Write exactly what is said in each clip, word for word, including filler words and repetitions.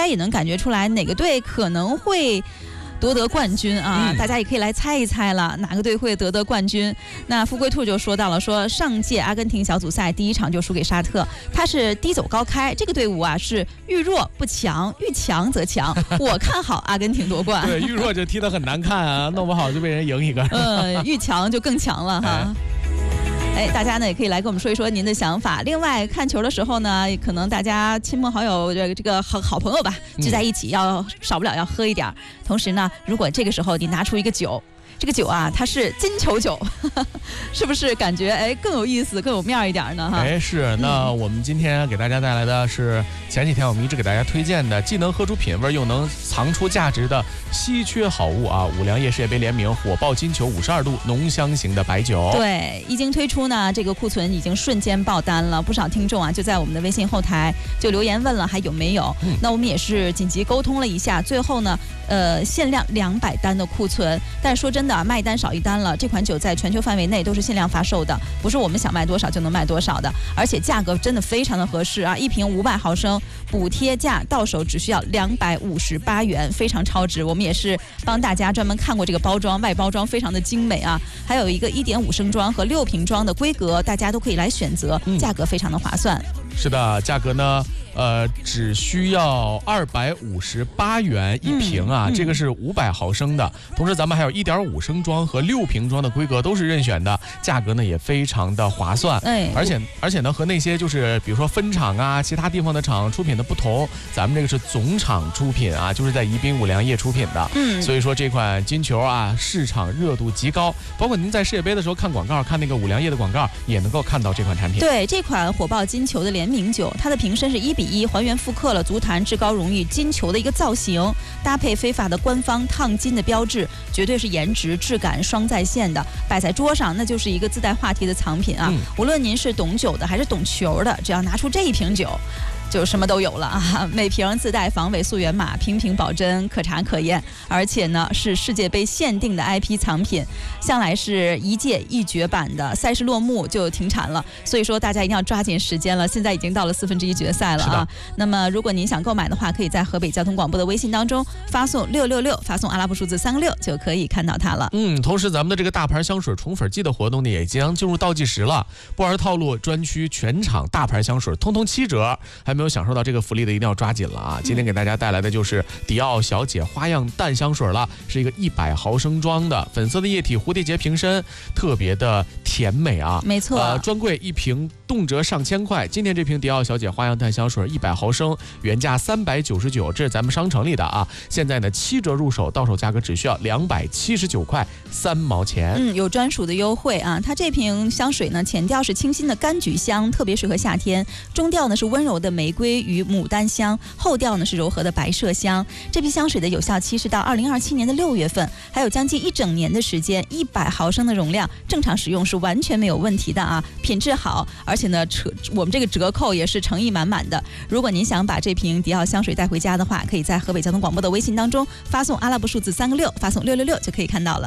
该也能感觉出来哪个队可能会夺得冠军啊、嗯！大家也可以来猜一猜了，哪个队会夺得冠军？那富贵兔就说到了，说上届阿根廷小组赛第一场就输给沙特，他是低走高开，这个队伍啊是遇弱不强，遇强则强。我看好阿根廷夺冠。 对，遇弱就踢得很难看啊，弄不好就被人赢一个。 呃，遇强就更强了哈。哎哎，大家呢也可以来跟我们说一说您的想法。另外，看球的时候呢，可能大家亲朋好友这个这个好好朋友吧，聚在一起要、嗯、少不了要喝一点。同时呢，如果这个时候你拿出一个酒，这个酒啊，它是金球酒，呵呵是不是感觉哎更有意思、更有面儿一点呢？哈， 哎是。那我们今天给大家带来的是前几天我们一直给大家推荐的，既能喝出品味又能藏出价值的稀缺好物啊！五粮液世界杯联名火爆金球五十二度浓香型的白酒。 对，一经推出呢，这个库存已经瞬间爆单了，不少听众啊就在我们的微信后台就留言问了还有没有。嗯、那我们也是紧急沟通了一下，最后呢，呃，限量两百单的库存，但说真的。卖单少一单了，这款酒在全球范围内都是限量发售的，不是我们想卖多少就能卖多少的，而且价格真的非常的合适啊！一瓶五百毫升，补贴价到手只需要两百五十八元，非常超值。我们也是帮大家专门看过这个包装，外包装非常的精美啊，还有一个一点五升装和六瓶装的规格，大家都可以来选择，价格非常的划算。 嗯、是的，价格呢？呃，只需要二百五十八元一瓶啊、嗯嗯，这个是五百毫升的。同时，咱们还有一点五升装和六瓶装的规格都是任选的，价格呢也非常的划算。哎，而且而且呢和那些就是比如说分厂啊、其他地方的厂出品的不同，咱们这个是总厂出品啊，就是在宜宾五粮液出品的。嗯，所以说这款金球啊，市场热度极高，包括您在世界杯的时候看广告，看那个五粮液的广告，也能够看到这款产品。 对，这款火爆金球的联名酒，它的瓶身是一比一还原复刻了足坛至高荣誉金球的一个造型，搭配非法的官方烫金的标志，绝对是颜值质感双在线的，摆在桌上那就是一个自带话题的藏品啊、嗯！无论您是懂酒的还是懂球的，只要拿出这一瓶酒，就什么都有了啊！每瓶自带防伪溯源码，瓶瓶保真，可查可验，而且呢是世界杯限定的 I P 藏品，向来是一届一绝版的，赛事落幕就停产了，所以说大家一定要抓紧时间了，现在已经到了四分之一决赛了啊！那么如果您想购买的话，可以在河北交通广播的微信当中发送六六六，发送阿拉伯数字三个六就可以看到它了。 嗯，同时咱们的这个大牌香水宠粉季的活动呢，也即将进入倒计时了，不玩套路专区全场大牌香水通通七折，还没有享受到这个福利的一定要抓紧了啊！今天给大家带来的就是迪奥小姐花样淡香水了，是一个一百毫升装的粉色的液体蝴蝶结瓶身，特别的甜美啊！ 没错， 呃，专柜一瓶动辄上千块，今天这瓶迪奥小姐花样淡香水一百毫升，原价三百九十九，这是咱们商城里的啊，现在呢七折入手，到手价格只需要两百七十九块三毛钱。 嗯，有专属的优惠啊！它这瓶香水呢，前调是清新的柑橘香，特别适合夏天；中调呢是温柔的玫瑰与牡丹香，后调呢是柔和的白麝香。这批香水的有效期是到二零二七年的六月份，还有将近一整年的时间，一百毫升的容量，正常使用是完全没有问题的啊！品质好，而且呢，我们这个折扣也是诚意满满的。如果您想把这瓶迪奥香水带回家的话，可以在河北交通广播的微信当中发送阿拉伯数字三个六，发送六六六就可以看到了。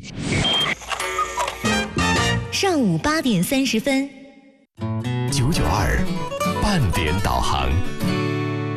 上午八点三十分， 九九二半点导航。